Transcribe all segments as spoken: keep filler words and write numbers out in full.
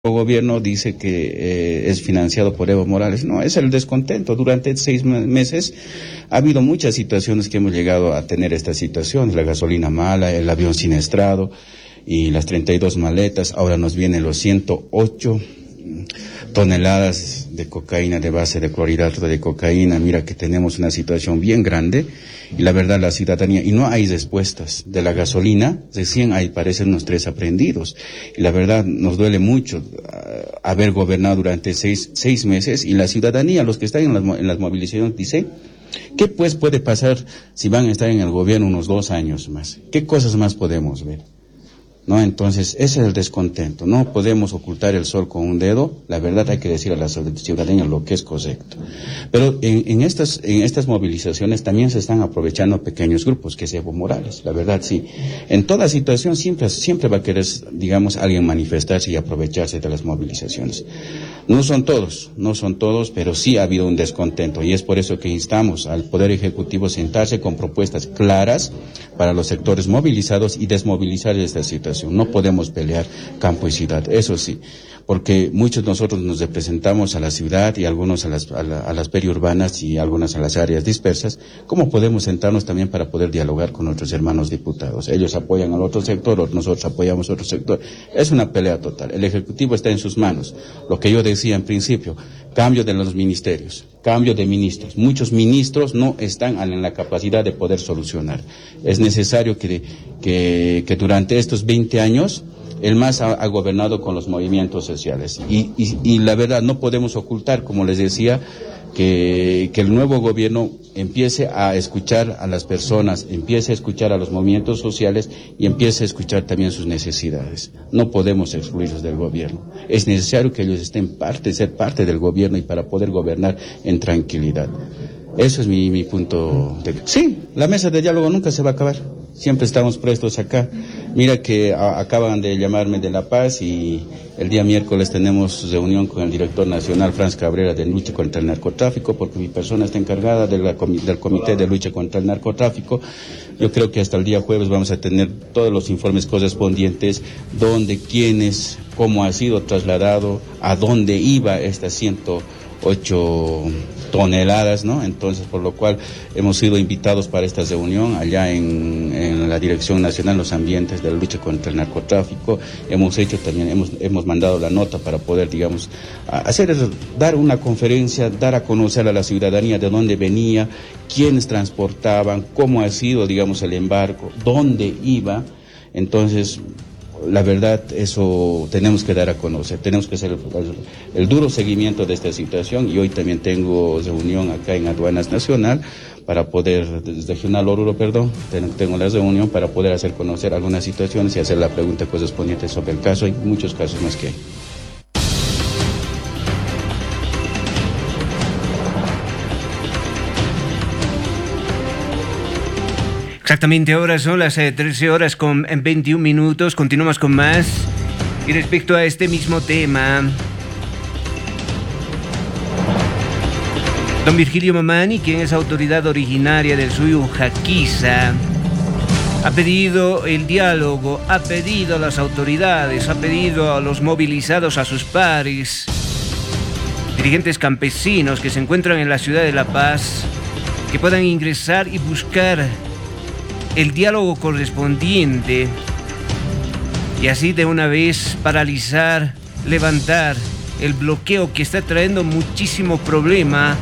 El gobierno dice que eh, es financiado por Evo Morales. No, es el descontento. Durante seis meses ha habido muchas situaciones que hemos llegado a tener esta situación. La gasolina mala, el avión siniestrado y las treinta y dos maletas. Ahora nos vienen los ciento ocho toneladas de cocaína, de base de clorhidrato de cocaína. Mira que tenemos una situación bien grande y la verdad la ciudadanía, y no hay respuestas. De la gasolina, recién hay, parecen unos tres aprendidos. Y la verdad nos duele mucho uh, haber gobernado durante seis, seis meses y la ciudadanía, los que están en las, en las movilizaciones, dicen, ¿qué pues puede pasar si van a estar en el gobierno unos dos años más? ¿Qué cosas más podemos ver? ¿No? Entonces, ese es el descontento. No podemos ocultar el sol con un dedo. La verdad hay que decir a la ciudadanía lo que es correcto. Pero en, en estas en estas movilizaciones también se están aprovechando pequeños grupos, que es Evo Morales. La verdad, sí. En toda situación siempre siempre va a querer, digamos, alguien manifestarse y aprovecharse de las movilizaciones. No son todos, no son todos, pero sí ha habido un descontento. Y es por eso que instamos al Poder Ejecutivo a sentarse con propuestas claras para los sectores movilizados y desmovilizar esta situación. No podemos pelear campo y ciudad, eso sí, porque muchos de nosotros nos representamos a la ciudad y algunos a las, a, la, a las periurbanas y algunas a las áreas dispersas. ¿Cómo podemos sentarnos también para poder dialogar con nuestros hermanos diputados? Ellos apoyan al otro sector, nosotros apoyamos a otro sector. Es una pelea total. El Ejecutivo está en sus manos. Lo que yo decía en principio, cambio de los ministerios, cambio de ministros. Muchos ministros no están en la capacidad de poder solucionar. Es necesario que, que, que durante estos veinte años el M A S ha, ha gobernado con los movimientos sociales. Y, y, y la verdad no podemos ocultar, como les decía, que, que el nuevo gobierno empiece a escuchar a las personas, empiece a escuchar a los movimientos sociales y empiece a escuchar también sus necesidades. No podemos excluirlos del gobierno. Es necesario que ellos estén parte, ser parte del gobierno y para poder gobernar en tranquilidad. Eso es mi, mi punto de... Sí, la mesa de diálogo nunca se va a acabar. Siempre estamos prestos acá. Mira que a, acaban de llamarme de La Paz y el día miércoles tenemos reunión con el director nacional, Franz Cabrera, de lucha contra el narcotráfico, porque mi persona está encargada de la, del Comité de Lucha contra el Narcotráfico. Yo creo que hasta el día jueves vamos a tener todos los informes correspondientes, dónde, quiénes, cómo ha sido trasladado, a dónde iba estas ciento ocho toneladas, ¿no? Entonces, por lo cual hemos sido invitados para esta reunión allá en, en la Dirección Nacional de los Ambientes de la Lucha contra el Narcotráfico. Hemos hecho también, hemos, hemos mandado la nota para poder, digamos, hacer, dar una conferencia, dar a conocer a la ciudadanía de dónde venía, quiénes transportaban, cómo ha sido, digamos, el embarco, dónde iba. Entonces, la verdad, eso tenemos que dar a conocer, tenemos que hacer el, el, el duro seguimiento de esta situación y hoy también tengo reunión acá en Aduanas Nacional para poder, Regional Oruro, perdón, tengo la reunión para poder hacer conocer algunas situaciones y hacer la pregunta correspondiente sobre el caso. Hay muchos casos más que hay. Exactamente, ahora son las eh, trece horas con veintiún minutos, continuamos con más. Y respecto a este mismo tema, don Virgilio Mamani, quien es autoridad originaria del Suyu Jaquiza, ha pedido el diálogo, ha pedido a las autoridades, ha pedido a los movilizados, a sus pares, dirigentes campesinos que se encuentran en la ciudad de La Paz, que puedan ingresar y buscar el diálogo correspondiente y así de una vez paralizar, levantar el bloqueo que está trayendo muchísimo problema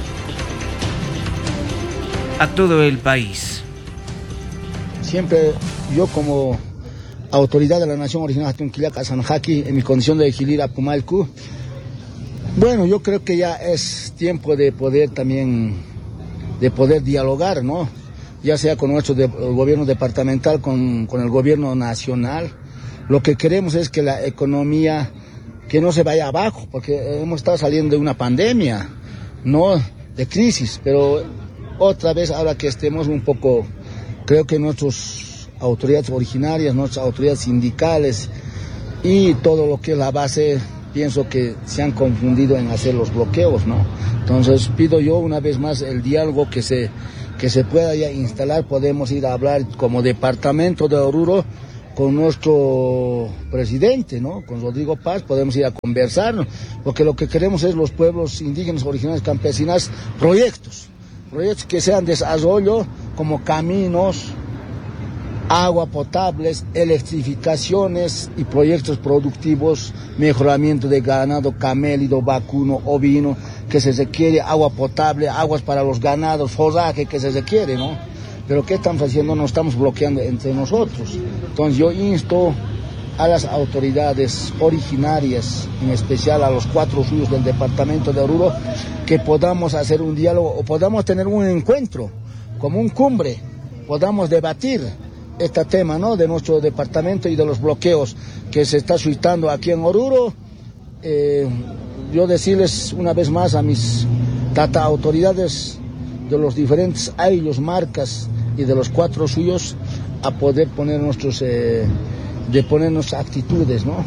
a todo el país. Siempre yo como autoridad de la Nación Original Hatunquilac Asanjaki, en mi condición de Gilira Pumalcu, bueno, yo creo que ya es tiempo de poder también, de poder dialogar, ¿no? Ya sea con nuestro de, el gobierno departamental, con, con el gobierno nacional. Lo que queremos es que la economía, que no se vaya abajo, porque hemos estado saliendo de una pandemia, no de crisis, pero otra vez ahora que estemos un poco, creo que nuestras autoridades originarias, nuestras autoridades sindicales y todo lo que es la base, pienso que se han confundido en hacer los bloqueos, ¿no? Entonces pido yo una vez más el diálogo que se... que se pueda ya instalar, podemos ir a hablar como departamento de Oruro, con nuestro presidente, ¿no? Con Rodrigo Paz, podemos ir a conversar, porque lo que queremos es los pueblos indígenas, originarios, campesinas, proyectos, proyectos que sean desarrollo como caminos, agua potables, electrificaciones y proyectos productivos, mejoramiento de ganado camélido, vacuno, ovino, que se requiere agua potable, aguas para los ganados, forraje que se requiere, ¿no? Pero ¿qué estamos haciendo? Nos estamos bloqueando entre nosotros. Entonces yo insto a las autoridades originarias, en especial a los cuatro ríos del departamento de Oruro, que podamos hacer un diálogo o podamos tener un encuentro, como un cumbre, podamos debatir este tema, ¿no?, de nuestro departamento y de los bloqueos que se está suscitando aquí en Oruro. Eh, yo decirles una vez más a mis tata autoridades de los diferentes ayllus, marcas y de los cuatro suyos, a poder poner nuestros, eh, de ponernos actitudes, ¿no?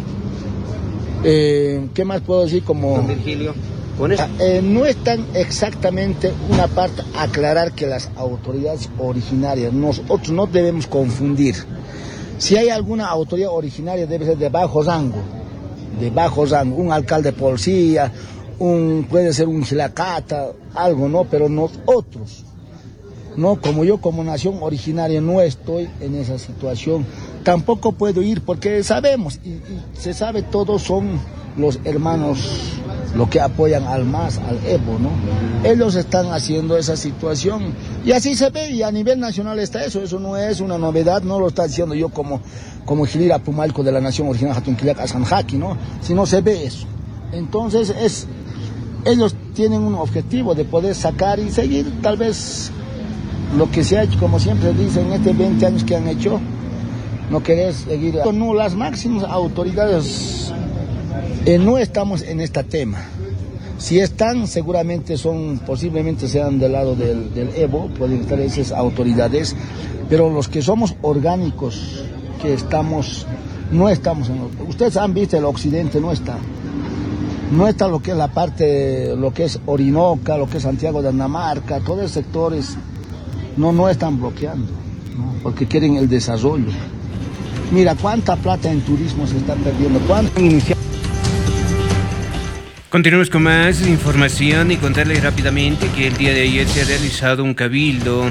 Eh, ¿Qué más puedo decir? Como Don Virgilio, con eso. Eh, no es tan exactamente una parte aclarar que las autoridades originarias, nosotros no debemos confundir. Si hay alguna autoridad originaria, debe ser de bajo rango, de bajo rango, un alcalde de policía, un, puede ser un gilacata, algo, ¿no? Pero nosotros, no, como yo como nación originaria no estoy en esa situación, tampoco puedo ir porque sabemos, y, y se sabe, todos son los hermanos lo que apoyan al M A S, al Evo, ¿no? Ellos están haciendo esa situación y así se ve, y a nivel nacional está eso, eso no es una novedad, no lo está diciendo yo como, como Gilira Pumalco de la nación originaria Hatunquillac Asanjaki, ¿no? Sino se ve eso. Entonces es, ellos tienen un objetivo de poder sacar y seguir tal vez lo que se ha hecho, como siempre dicen, en estos veinte años que han hecho, no querés seguir. No, las máximas autoridades eh, no estamos en este tema. Si están, seguramente son, posiblemente sean del lado del, del Evo, pueden estar esas autoridades, pero los que somos orgánicos, que estamos, no estamos en... Ustedes han visto el occidente, no está. No está lo que es la parte, lo que es Orinoca, lo que es Santiago de Anamarca, todos los sectores no, no están bloqueando, ¿no? Porque quieren el desarrollo. Mira cuánta plata en turismo se está perdiendo, cuánto inicial. Continuamos con más información y contarles rápidamente que el día de ayer se ha realizado un cabildo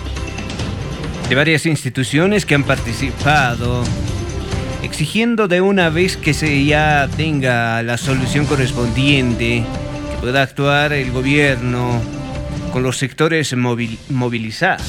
de varias instituciones que han participado, exigiendo de una vez que se ya tenga la solución correspondiente, que pueda actuar el gobierno con los sectores movil, movilizados.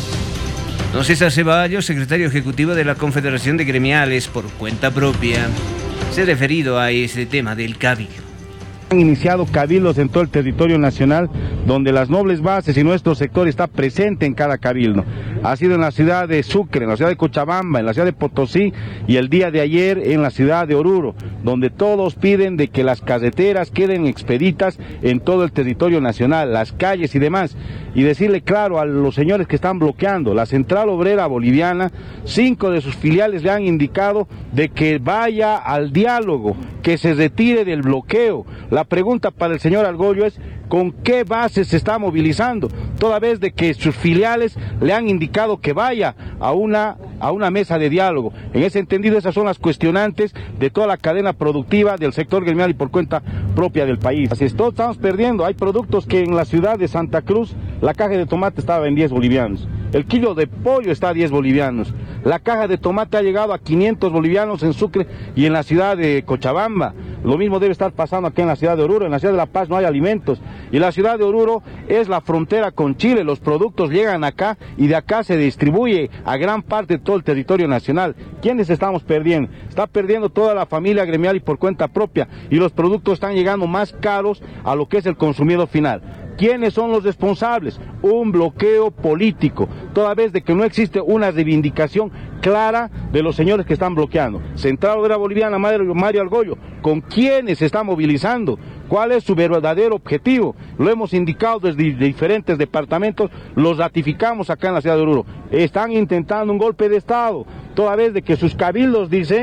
Don César Ceballos, secretario ejecutivo de la Confederación de Gremiales por cuenta propia, se ha referido a este tema del cabildo. Han iniciado cabildos en todo el territorio nacional, donde las nobles bases y nuestro sector está presente en cada cabildo. Ha sido en la ciudad de Sucre, en la ciudad de Cochabamba, en la ciudad de Potosí y el día de ayer en la ciudad de Oruro, donde todos piden de que las carreteras queden expeditas en todo el territorio nacional, las calles y demás. Y decirle claro a los señores que están bloqueando, la Central Obrera Boliviana, cinco de sus filiales le han indicado de que vaya al diálogo, que se retire del bloqueo. La pregunta para el señor Argollo es, ¿con qué base se está movilizando? Toda vez de que sus filiales le han indicado que vaya a una, a una mesa de diálogo. En ese entendido, esas son las cuestionantes de toda la cadena productiva del sector gremial y por cuenta propia del país. Así es, todos estamos perdiendo. Hay productos que en la ciudad de Santa Cruz la caja de tomate estaba en diez bolivianos. El kilo de pollo está a diez bolivianos. La caja de tomate ha llegado a quinientos bolivianos en Sucre y en la ciudad de Cochabamba. Lo mismo debe estar pasando aquí en la ciudad de Oruro. En la ciudad de La Paz no hay alimentos. Y la ciudad de Oruro es la frontera con Chile. Los productos llegan acá y de acá se distribuye a gran parte de todo el territorio nacional. ¿Quiénes estamos perdiendo? Está perdiendo toda la familia gremial y por cuenta propia. Y los productos están llegando más caros a lo que es el consumidor final. ¿Quiénes son los responsables? Un bloqueo político, toda vez de que no existe una reivindicación clara de los señores que están bloqueando. Central Obrera Boliviana, Mario, Mario Argollo, ¿con quiénes se está movilizando? ¿Cuál es su verdadero objetivo? Lo hemos indicado desde diferentes departamentos, los ratificamos acá en la ciudad de Oruro. Están intentando un golpe de Estado, toda vez de que sus cabildos dicen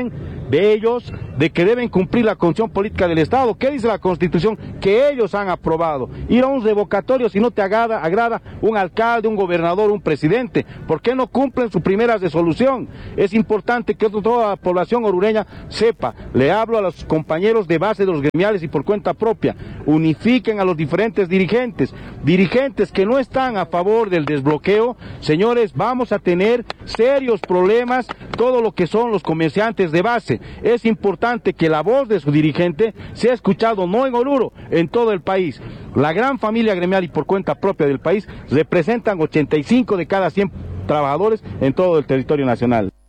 de ellos de que deben cumplir la constitución política del Estado. ¿Qué dice la Constitución? Que ellos han aprobado. Ir a un revocatorio si no te agrada, agrada un alcalde, un gobernador, un presidente. ¿Por qué no cumplen su primera resolución? Es importante que toda la población orureña sepa. Le hablo a los compañeros de base de los gremiales y por cuenta propia. Unifiquen a los diferentes dirigentes. Dirigentes que no están a favor del desbloqueo. Señores, vamos a tener serios problemas todo lo que son los comerciantes de base. Es importante que la voz de su dirigente sea escuchado no en Oruro, en todo el país. La gran familia gremial y por cuenta propia del país representan ochenta y cinco de cada cien trabajadores en todo el territorio nacional.